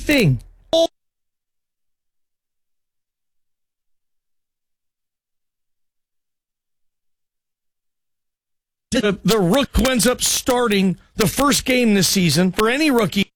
thing. The rookie who ends up starting the first game this season for any rookie